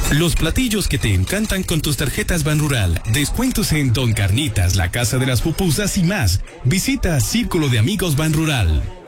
Los platillos que te encantan con tus tarjetas Banrural. Descuentos en Don Carnitas, la Casa de las Pupusas y más. Visita Círculo de Amigos Banrural.